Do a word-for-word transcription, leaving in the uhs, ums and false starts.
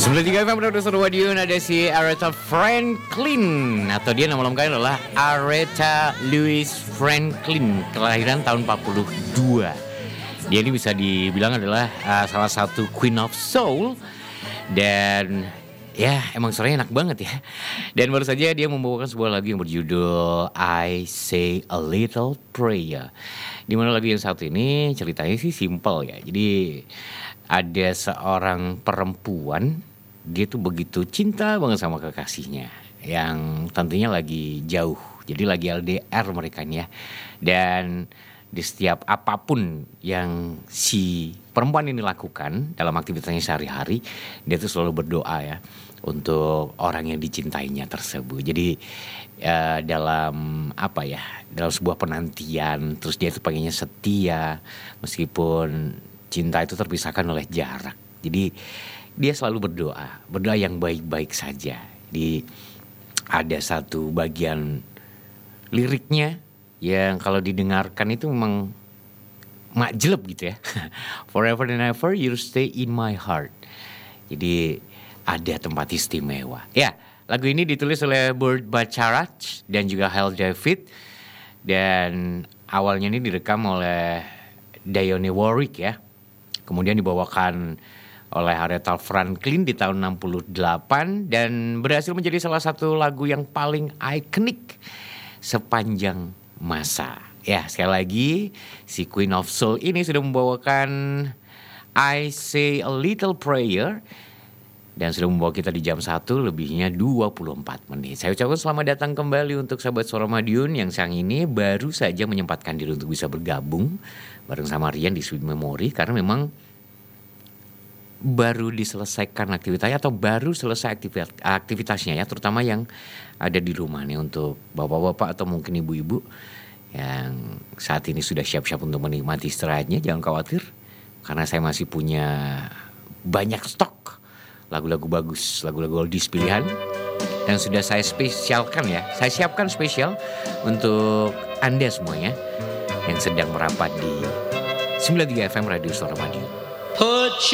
sembilan tiga F M Produser Wadiun, ada si Aretha Franklin, atau dia nama lengkapnya adalah Aretha Louise Franklin, kelahiran tahun empat puluh dua. Dia ini bisa dibilang adalah uh, salah satu Queen of Soul. Dan ya emang suaranya enak banget ya. Dan baru saja dia membawakan sebuah lagu yang berjudul I Say a Little Prayer. Dimana lagu yang satu ini ceritanya sih simple ya. Jadi ada seorang perempuan, dia tuh begitu cinta banget sama kekasihnya yang tentunya lagi jauh. Jadi lagi L D R mereka nih ya. Dan di setiap apapun yang si perempuan ini lakukan dalam aktivitasnya sehari-hari, dia tuh selalu berdoa ya untuk orang yang dicintainya tersebut. Jadi uh, dalam apa ya, dalam sebuah penantian, terus dia tuh pengennya setia meskipun cinta itu terpisahkan oleh jarak. Jadi dia selalu berdoa, berdoa yang baik-baik saja. Di ada satu bagian liriknya yang kalau didengarkan itu memang makjeleb gitu ya. Forever and ever you stay in my heart. Jadi ada tempat istimewa. Ya, lagu ini ditulis oleh Burt Bacharach dan juga Hal David. Dan awalnya ini direkam oleh Dionne Warwick ya. Kemudian dibawakan oleh Aretha Franklin di tahun enam puluh delapan. Dan berhasil menjadi salah satu lagu yang paling ikonik sepanjang masa. Ya, sekali lagi si Queen of Soul ini sudah membawakan I Say a Little Prayer dan sudah membawa kita di jam satu lebihnya dua puluh empat menit. Saya ucapkan selamat datang kembali untuk sahabat Suara Madiun yang siang ini baru saja menyempatkan diri untuk bisa bergabung bareng sama Rian di Sweet Memory, karena memang baru diselesaikan aktivitasnya atau baru selesai aktivitas, aktivitasnya ya, terutama yang ada di rumah nih untuk bapak-bapak atau mungkin ibu-ibu yang saat ini sudah siap-siap untuk menikmati istirahatnya. Jangan khawatir, karena saya masih punya banyak stok lagu-lagu bagus, lagu-lagu oldies pilihan yang sudah saya spesialkan ya, saya siapkan spesial untuk Anda semuanya yang sedang merapat di sembilan tiga F M Radio Suara Madiun.